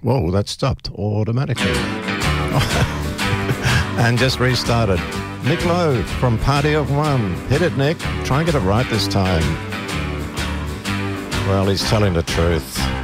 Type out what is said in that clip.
Whoa, that stopped automatically. And just restarted. Nick Lowe from Party of One. Hit it, Nick. Try and get it right this time. Well, he's telling the truth.